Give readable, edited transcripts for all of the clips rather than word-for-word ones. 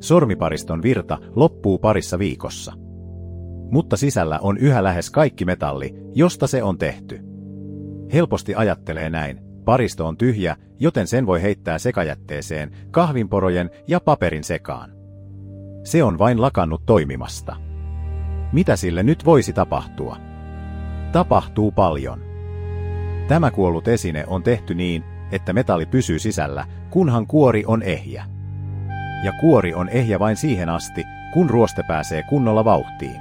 sormipariston virta loppuu parissa viikossa. Mutta sisällä on yhä lähes kaikki metalli, josta se on tehty. Helposti ajattelee näin, paristo on tyhjä, joten sen voi heittää sekajätteeseen, kahvinporojen ja paperin sekaan. Se on vain lakannut toimimasta. Mitä sille nyt voisi tapahtua? Tapahtuu paljon. Tämä kuollut esine on tehty niin, että metalli pysyy sisällä, kunhan kuori on ehjä. Ja kuori on ehjä vain siihen asti, kun ruoste pääsee kunnolla vauhtiin.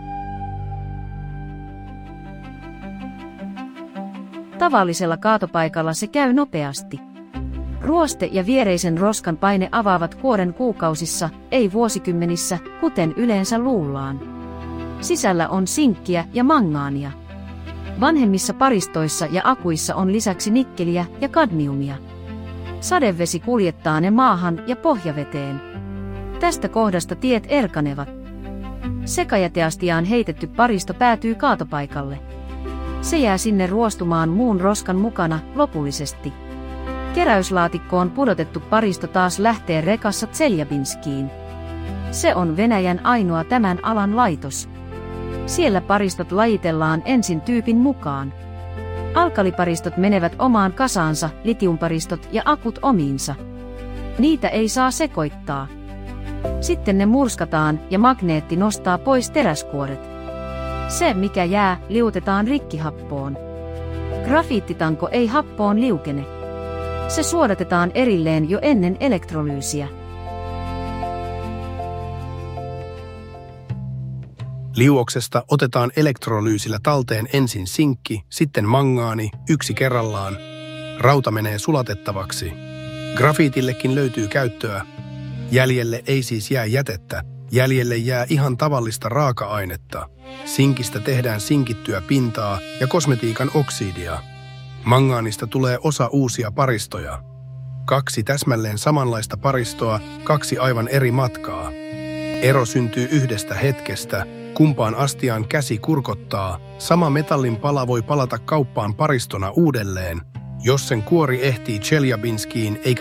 Tavallisella kaatopaikalla se käy nopeasti. Ruoste ja viereisen roskan paine avaavat kuoren kuukausissa, ei vuosikymmenissä, kuten yleensä luullaan. Sisällä on sinkkiä ja mangaania. Vanhemmissa paristoissa ja akuissa on lisäksi nikkeliä ja kadmiumia. Sadevesi kuljettaa ne maahan ja pohjaveteen. Tästä kohdasta tiet erkanevat. Sekajäteastiaan heitetty paristo päätyy kaatopaikalle. Se jää sinne ruostumaan muun roskan mukana lopullisesti. Keräyslaatikkoon pudotettu paristo taas lähtee rekassa Tseljabinskiin. Se on Venäjän ainoa tämän alan laitos. Siellä paristot lajitellaan ensin tyypin mukaan. Alkaliparistot menevät omaan kasaansa, litiumparistot ja akut omiinsa. Niitä ei saa sekoittaa. Sitten ne murskataan ja magneetti nostaa pois teräskuoret. Se, mikä jää, liutetaan rikkihappoon. Grafiittitanko ei happoon liukene. Se suodatetaan erilleen jo ennen elektrolyysiä. Liuoksesta otetaan elektrolyysillä talteen ensin sinkki, sitten mangaani, yksi kerrallaan. Rauta menee sulatettavaksi. Grafiitillekin löytyy käyttöä. Jäljelle ei siis jää jätettä. Jäljelle jää ihan tavallista raaka-ainetta. Sinkistä tehdään sinkittyä pintaa ja kosmetiikan oksidia. Mangaanista tulee osa uusia paristoja. 2 täsmälleen samanlaista paristoa, 2 aivan eri matkaa. Ero syntyy yhdestä hetkestä. Kumpaan astiaan käsi kurkottaa, sama metallin pala voi palata kauppaan paristona uudelleen, jos sen kuori ehtii Tseljabinskiin eikä